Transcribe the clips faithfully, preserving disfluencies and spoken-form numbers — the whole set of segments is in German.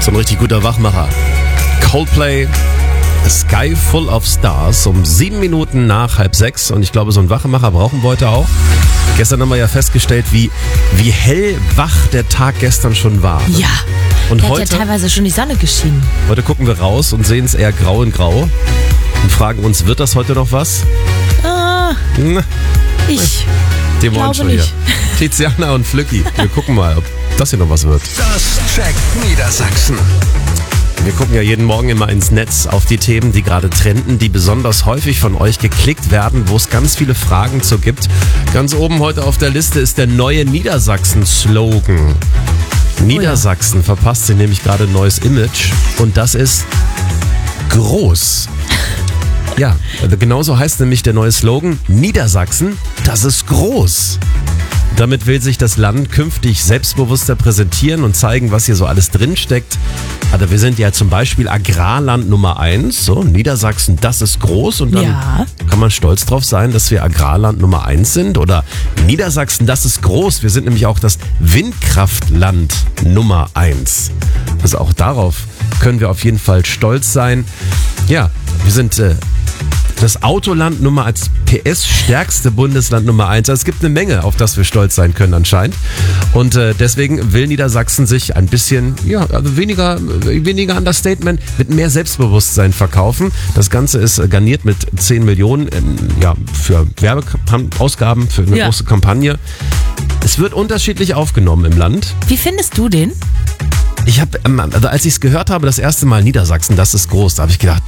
So ein richtig guter Wachmacher. Coldplay, A Sky Full of Stars, um sieben Minuten nach halb sechs. Und ich glaube, so einen Wachmacher brauchen wir heute auch. Gestern haben wir ja festgestellt, wie, wie hellwach der Tag gestern schon war. Ne? Ja, und da heute, hat ja teilweise schon die Sonne geschienen. Heute gucken wir raus und sehen es eher grau in grau und fragen uns, wird das heute noch was? Ah, Hm, ich die wollen glaube schon nicht. hier. Tiziana und Flücki, wir gucken mal, ob das hier noch was wird. Das checkt Niedersachsen. Wir gucken ja jeden Morgen immer ins Netz auf die Themen, die gerade trenden, die besonders häufig von euch geklickt werden, wo es ganz viele Fragen zu gibt. Ganz oben heute auf der Liste ist der neue Niedersachsen-Slogan. Niedersachsen verpasst sich nämlich gerade ein neues Image und das ist groß. Ja, genauso heißt nämlich der neue Slogan Niedersachsen, das ist groß. Damit will sich das Land künftig selbstbewusster präsentieren und zeigen, was hier so alles drinsteckt. Also wir sind ja zum Beispiel Agrarland Nummer eins, so Niedersachsen, das ist groß und dann Ja. kann man stolz drauf sein, dass wir Agrarland Nummer eins sind. Oder Niedersachsen, das ist groß, wir sind nämlich auch das Windkraftland Nummer eins. Also auch darauf können wir auf jeden Fall stolz sein. Ja, wir sind äh, das Autoland Nummer als P S-stärkste Bundesland Nummer eins. Also es gibt eine Menge, auf das wir stolz sein können anscheinend. Und äh, deswegen will Niedersachsen sich ein bisschen, ja, also weniger, weniger Understatement, mit mehr Selbstbewusstsein verkaufen. Das Ganze ist äh, garniert mit zehn Millionen ähm, ja, für Werbeausgaben, für eine Ja. große Kampagne. Es wird unterschiedlich aufgenommen im Land. Wie findest du den? Ich habe, ähm, also als ich es gehört habe, das erste Mal Niedersachsen, das ist groß, da habe ich gedacht,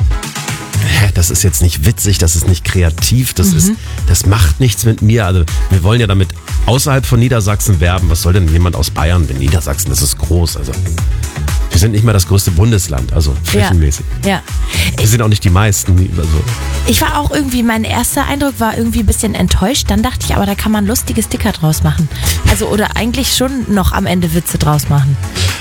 hä, das ist jetzt nicht witzig, das ist nicht kreativ, das ist, das macht nichts mit mir. Also wir wollen ja damit außerhalb von Niedersachsen werben. Was soll denn jemand aus Bayern? Denn Niedersachsen, das ist groß. Also wir sind nicht mal das größte Bundesland, also flächenmäßig. Ja. Wir sind auch nicht die meisten. Also Ich war auch irgendwie, mein erster Eindruck war irgendwie ein bisschen enttäuscht. Dann dachte ich, aber da kann man lustige Sticker draus machen. Also oder eigentlich schon noch am Ende Witze draus machen.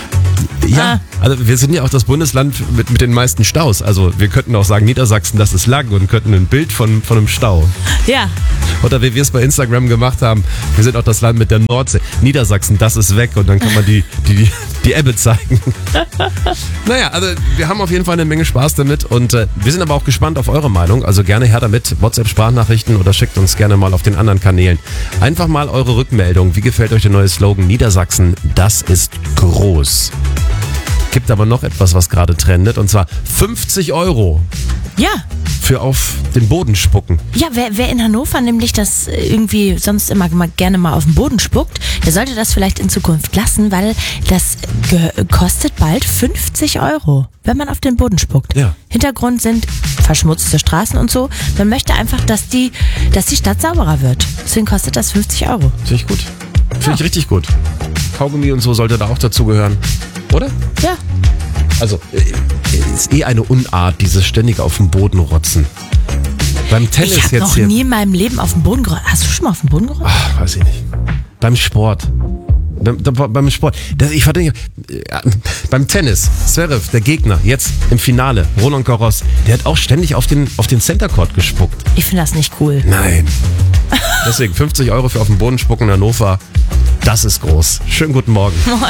ja, Ah. also wir sind ja auch das Bundesland mit, mit den meisten Staus. Also wir könnten auch sagen, Niedersachsen, das ist lang und könnten ein Bild von, von einem Stau. Ja. Oder wie wir es bei Instagram gemacht haben, wir sind auch das Land mit der Nordsee. Niedersachsen, das ist weg und dann kann man die, die, die, die Ebbe zeigen. Naja, also wir haben auf jeden Fall eine Menge Spaß damit und äh, wir sind aber auch gespannt auf eure Meinung. Also gerne her damit, WhatsApp-Sprachnachrichten oder schickt uns gerne mal auf den anderen Kanälen. Einfach mal eure Rückmeldung. Wie gefällt euch der neue Slogan Niedersachsen, das ist groß? Gibt aber noch etwas, was gerade trendet und zwar fünfzig Euro Ja. für auf den Boden spucken. Ja, wer, wer in Hannover nämlich das irgendwie sonst immer mal, gerne mal auf den Boden spuckt, der sollte das vielleicht in Zukunft lassen, weil das ge- kostet bald fünfzig Euro, wenn man auf den Boden spuckt. Ja. Hintergrund sind verschmutzte Straßen und so. Man möchte einfach, dass die, dass die Stadt sauberer wird. Deswegen kostet das fünfzig Euro. Finde ich gut. Finde ich richtig gut. Kaugummi und so sollte da auch dazugehören. Oder? Ja. Also, äh, ist eh eine Unart, dieses ständige auf den Boden rotzen. Beim Tennis Ich habe jetzt noch hier. nie in meinem Leben auf den Boden gerollt. Hast du schon mal auf den Boden gerollt? Ach, weiß ich nicht. Beim Sport. Beim, da- beim Sport. Das, ich verdammt, äh, beim Tennis. Zverev, der Gegner, jetzt im Finale. Roland Garros, der hat auch ständig auf den, auf den Center Court gespuckt. Ich finde das nicht cool. Nein. Deswegen fünfzig Euro für auf den Boden spucken in Hannover. Das ist groß. Schönen guten Morgen. Moin.